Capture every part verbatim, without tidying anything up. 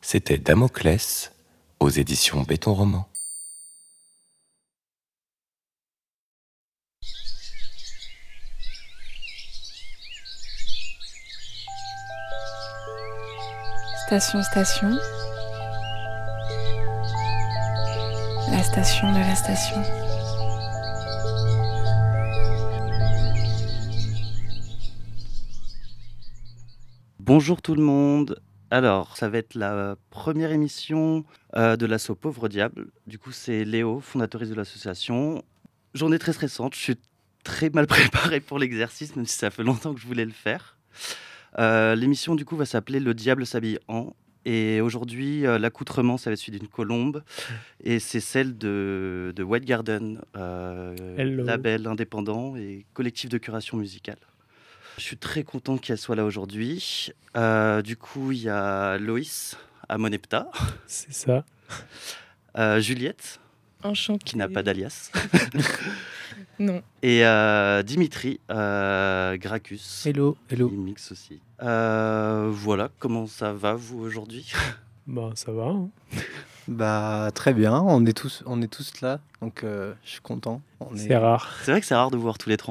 C'était Damoclès aux éditions Béton Roman. Station Station, la station de la station. Bonjour tout le monde. Alors, ça va être la première émission euh, de l'asso Pauvre Diable. Du coup, c'est Léo, fondatrice de l'association. Journée très stressante. Je suis très mal préparé pour l'exercice, même si ça fait longtemps que je voulais le faire. Euh, l'émission, du coup, va s'appeler Le Diable s'habille en. Et aujourd'hui, euh, l'accoutrement, ça va être celui d'une colombe. Et c'est celle de, de White Garden, euh, Hello. label indépendant et collectif de curation musicale. Je suis très content qu'elle soit là aujourd'hui. Euh, du coup, il y a Loïs à Monepta, C'est ça. euh, Juliette, Enchantée. qui n'a pas d'alias, Non. et euh, Dimitri, euh, Gracchus. Hello, hello. Il mixe aussi. Euh, voilà, comment ça va vous aujourd'hui? Bah ça va. Hein. Bah très bien, on est tous, on est tous là, donc euh, je suis content. On C'est est... rare. C'est vrai que c'est rare de vous voir tous les trois.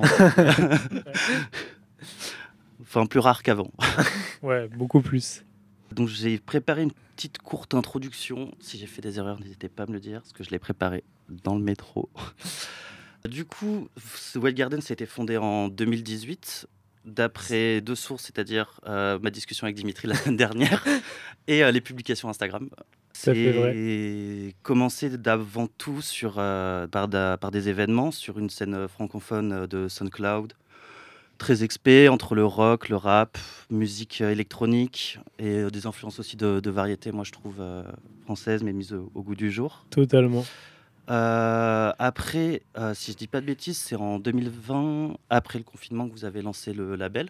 Enfin, plus rare qu'avant. Ouais, beaucoup plus. Donc j'ai préparé une petite courte introduction. Si j'ai fait des erreurs, n'hésitez pas à me le dire, parce que je l'ai préparé dans le métro. Du coup, ce Wild Garden, ça a été fondé en deux mille dix-huit, d'après deux sources, c'est-à-dire euh, ma discussion avec Dimitri la semaine dernière et euh, les publications Instagram. Ça fait vrai. C'est commencé d'avant tout sur, euh, par, da- par des événements sur une scène francophone de SoundCloud, très expé entre le rock, le rap, musique euh, électronique et euh, des influences aussi de, de variété, moi je trouve, euh, françaises, mais mises au, au goût du jour. Totalement. Euh, après, euh, si je dis pas de bêtises, c'est en deux mille vingt, après le confinement, que vous avez lancé le label.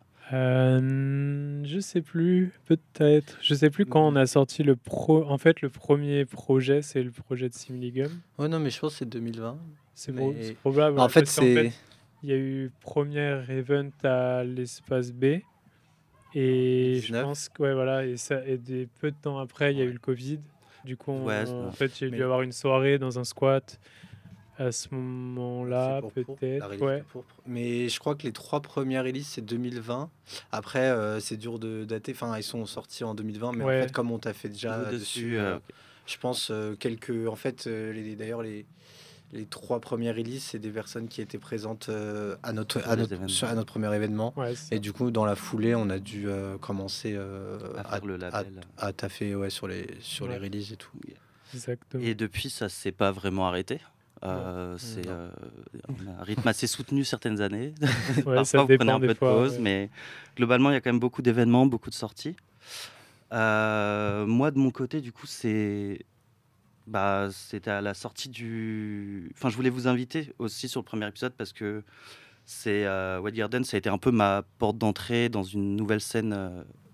Euh, je sais plus, peut-être. Je sais plus quand on a sorti le pro. En fait, le premier projet, c'est le projet de Simligum. Ouais non mais je pense que c'est deux mille vingt. C'est Mais- pro- c'est probable. En ouais, fait parce qu'en c'est... il y a eu premier event à l'espace B. Et je dix-neuf. pense que ouais, voilà, et, ça, et des, peu de temps après, il y a Ouais. eu le Covid. Du coup, on- Ouais, c'est- en fait, il y a dû mais- avoir une soirée dans un squat à ce moment-là, C'est pour Pourpre, la peut-être. release Ouais. de Pourpre. Mais je crois que les trois premières releases c'est deux mille vingt. Après euh, c'est dur de dater, enfin ils sont sortis en deux mille vingt, mais Ouais. en fait comme on t'a fait déjà Vous dessus, dessus, euh, euh, ok. je pense euh, quelques... En fait euh, les... d'ailleurs les... les trois premières releases c'est des personnes qui étaient présentes euh, à, notre... Sur à, les notre... événements. sur- à notre premier événement. Ouais, c'est ça. Et du coup, dans la foulée, on a dû euh, commencer euh, À faire le label. à, à taffer ouais, sur, les, sur les Ouais. releases et tout. Exactement. Et depuis, ça s'est pas vraiment arrêté. Euh, c'est Non. euh, on a un rythme assez soutenu certaines années. Ouais, Parfois, ça vous prenez dépend un des peu de fois, pause, ouais. mais globalement, il y a quand même beaucoup d'événements, beaucoup de sorties. Euh, moi, de mon côté, du coup, c'est bah, c'était à la sortie du. Enfin, je voulais vous inviter aussi sur le premier épisode parce que c'est euh, Wild Garden, ça a été un peu ma porte d'entrée dans une nouvelle scène euh,